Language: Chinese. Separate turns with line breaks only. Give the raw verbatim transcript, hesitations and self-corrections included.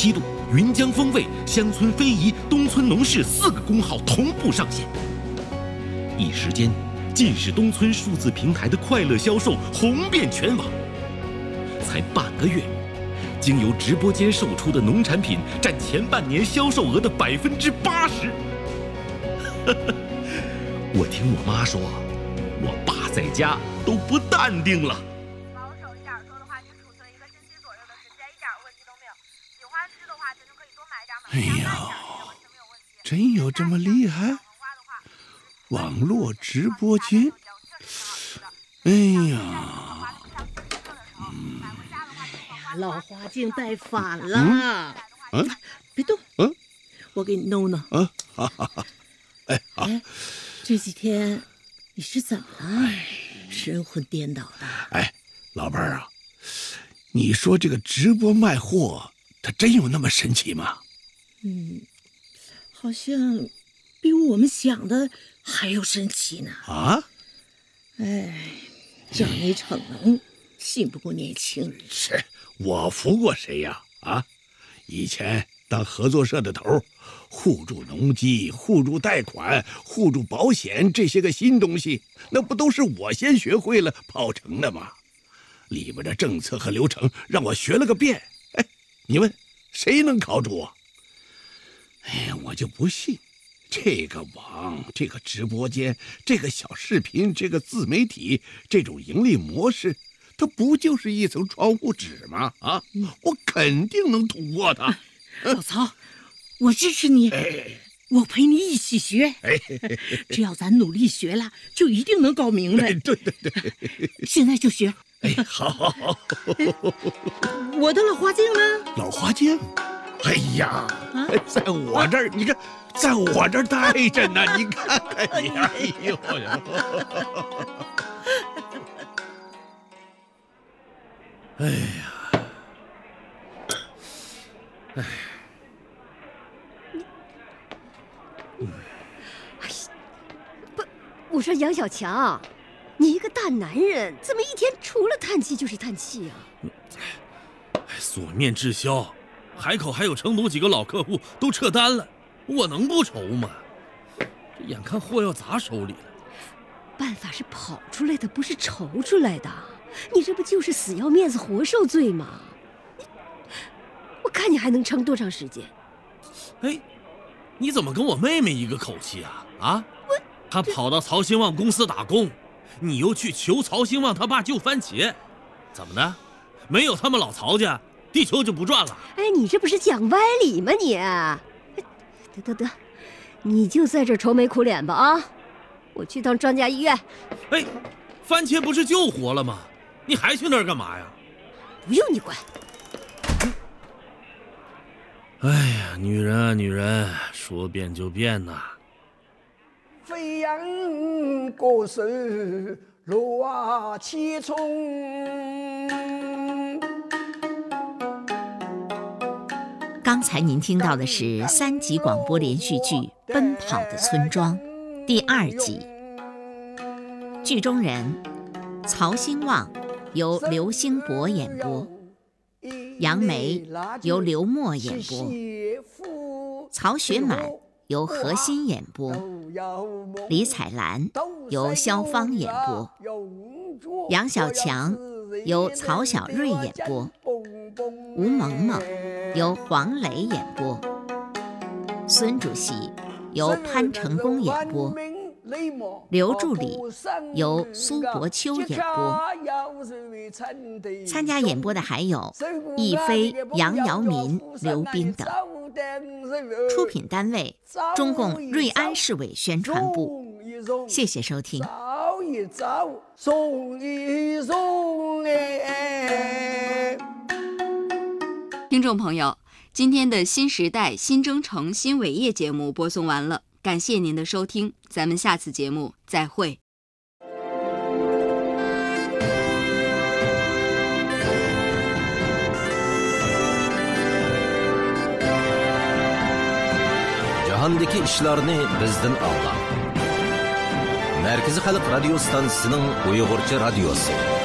七度、云江风味、乡村非遗、东村农事四个公号同步上线。一时间，尽是东村数字平台的快乐销售红遍全网。才半个月，经由直播间售出的农产品占前半年销售额的百分之八十。我听我妈说，我爸在家都不淡定了。
保守一点说的话，您储存一个星期左右的时间，一点问题都没有。喜欢吃的话，咱就可以多买点，买
哎呦，真有这么厉害？网络直播间，哎呀，
嗯，老花镜带反了。
嗯，嗯
别动，
嗯，
我给你弄弄。
嗯，好好好。哎，好。
哎，这几天你是怎么了？神魂颠倒的。
哎，老伴儿啊，你说这个直播卖货，它真有那么神奇吗？
嗯，好像比我们想的还要神奇呢。
啊？
哎，长你逞能，信不过年轻人。
是我服过谁呀？啊，以前当合作社的头，互助农机、互助贷款、互助保险这些个新东西，那不都是我先学会了跑成的吗？里边的政策和流程让我学了个遍。哎，你问谁能考住我？哎呀，我就不信，这个网、这个直播间、这个小视频、这个自媒体这种盈利模式，它不就是一层窗户纸吗？啊，我肯定能突破它。
老曹，我支持你，
哎，
我陪你一起学。
哎，
只要咱努力学了，就一定能搞明白。
哎对对对，
现在就学。
哎，好好好。
我的老花镜呢？
老花镜，哎呀，啊、在我这儿，你看，在我这儿待着呢，你看看你，哎呦呀！哎呀，哎。
我说杨小强，你一个大男人，怎么一天除了叹气就是叹气啊？
锁面滞销，海口还有成都几个老客户都撤单了，我能不愁吗？这眼看货要砸手里了。
办法是跑出来的，不是筹出来的。你这不就是死要面子活受罪吗？你，我看你还能撑多长时间？
哎，你怎么跟我妹妹一个口气啊？啊？她跑到曹兴旺公司打工，你又去求曹兴旺他爸救番茄，怎么的？没有他们老曹家，地球就不转了？
哎，你这不是讲歪理吗你？得得得，你就在这愁眉苦脸吧啊！我去趟专家医院。
哎，番茄不是救活了吗？你还去那儿干嘛呀？
不用你管。
哎呀，女人啊女人，说变就变呐。
飞扬过手，落其中。
刚才您听到的是三集广播连续剧《奔跑的村庄》第二集，剧中人曹兴旺由刘兴博演播，杨梅由刘默演播，曹雪满由何欣演播，李彩兰由肖芳演播，杨小强由曹小瑞演播，吴萌萌由黄磊演播，孙主席由潘成功演播，刘助理由苏伯秋演播。参加演播的还有亦飞、杨瑶民、刘斌等。出品单位中共瑞安市委宣传部。谢谢收听。
听众朋友，今天的新时代新征程新伟业节目播送完了，感谢您的收听，咱们下次节目再会。
Jahondagi ishlarni bizdan avval. Markaziy xalq radio stansiyasining Uyg'urcha radiosi.